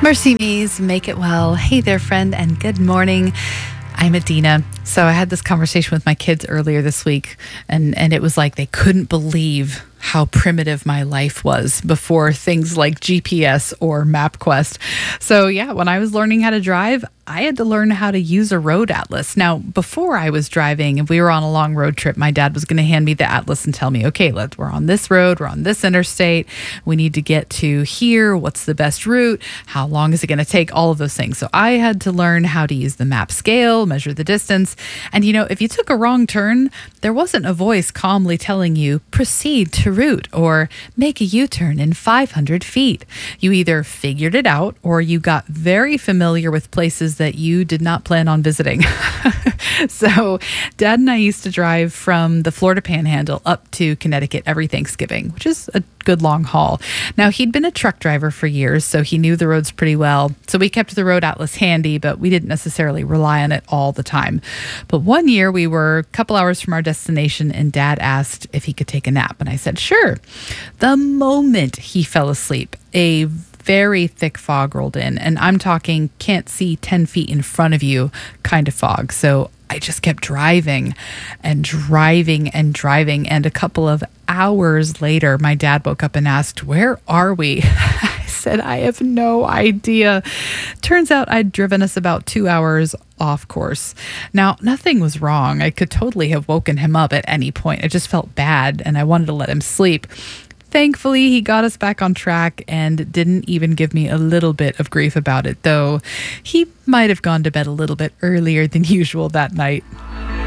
Mercy Me's Make It Well. Hey there, friend, and good morning. I'm Adina. So I had this conversation with my kids earlier this week, and it was like they couldn't believe how primitive my life was before things like GPS or MapQuest. So yeah, when I was learning how to drive, I had to learn how to use a road atlas. Now, before I was driving, if we were on a long road trip, my dad was going to hand me the atlas and tell me, okay, we're on this road, we're on this interstate, we need to get to here, what's the best route, how long is it going to take, all of those things. So I had to learn how to use the map scale, measure the distance. And if you took a wrong turn, there wasn't a voice calmly telling you, proceed to route or make a U-turn in 500 feet. You either figured it out or you got very familiar with places that you did not plan on visiting. So Dad and I used to drive from the Florida Panhandle up to Connecticut every Thanksgiving, which is a good long haul. Now, he'd been a truck driver for years, so he knew the roads pretty well. So we kept the road atlas handy, but we didn't necessarily rely on it all the time. But one year we were a couple hours from our destination and Dad asked if he could take a nap. And I said, sure. The moment he fell asleep, a very thick fog rolled in, and I'm talking can't see 10 feet in front of you kind of fog. So I just kept driving and driving and driving. And a couple of hours later, my dad woke up and asked, where are we? I said, I have no idea. Turns out I'd driven us about 2 hours off course. Now, nothing was wrong. I could totally have woken him up at any point. I just felt bad and I wanted to let him sleep. Thankfully, he got us back on track and didn't even give me a little bit of grief about it, though he might have gone to bed a little bit earlier than usual that night.